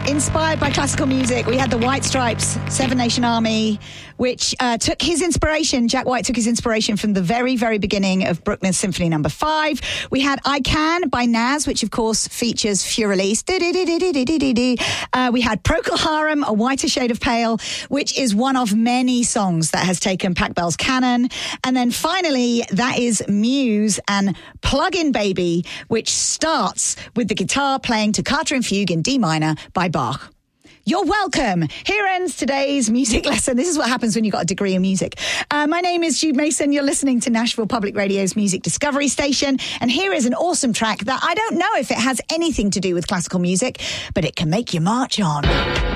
Inspired by classical music, we had the White Stripes, Seven Nation Army, which took his inspiration, Jack White took his inspiration from the very, very beginning of Bruckner's Symphony No. 5. We had I Can by Nas, which of course features Furelise. We had Procol Harum, A Whiter Shade of Pale, which is one of many songs that has taken Pachelbel's canon. And then finally, that is Muse and Plug-in Baby, which starts with the guitar playing Toccata and Fugue in D minor by Bach. You're welcome. Here ends today's music lesson. This is what happens when you've got a degree in music. My name is Jude Mason. You're listening to Nashville Public Radio's Music Discovery Station. And here is an awesome track that I don't know if it has anything to do with classical music, but it can make you march on.